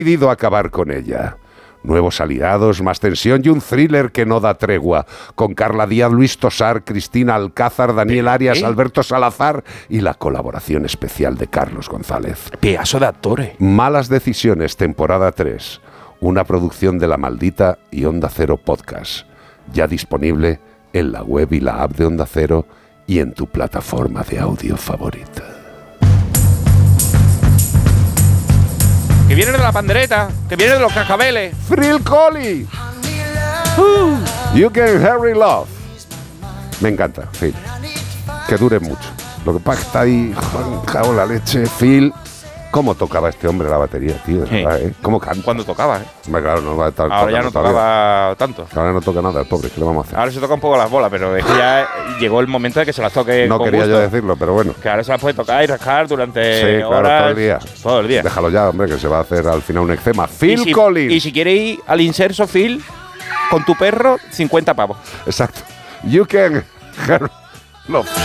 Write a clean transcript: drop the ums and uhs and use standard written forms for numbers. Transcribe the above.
decidido acabar con ella. Nuevos aliados, más tensión y un thriller que no da tregua, con Carla Díaz, Luis Tosar, Cristina Alcázar, Daniel Arias, Alberto Salazar y la colaboración especial de Carlos González. Pedazo de actores. Malas decisiones, temporada 3. Una producción de La Maldita y Onda Cero Podcast. Ya disponible en la web y la app de Onda Cero y en tu plataforma de audio favorita. Que viene de la pandereta, que viene de los cascabeles. Phil Collins. You Can Hurry Love. Me encanta, Phil. Que dure mucho. Lo que pasa es que está ahí, cago en la leche. Phil, ¿cómo tocaba este hombre la batería, tío? Sí. ¿Verdad, eh? ¿Cómo canta? Cuando tocaba, ¿eh? Claro, no va a estar Ahora ya no tocaba tanto. Ahora no toca nada, el pobre. ¿Qué le vamos a hacer? Ahora se toca un poco las bolas, pero es que ya llegó el momento de que se las toque. No con quería gusto. yo decirlo, pero bueno. Que ahora se las puede tocar y rascar durante Sí, claro, horas. todo el día. Todo el día. Déjalo ya, hombre, que se va a hacer al final un eczema. Phil Y Collins. si quieres ir al inserso, Phil, con tu perro, 50 pavos. Exacto. You Can Hurry Love.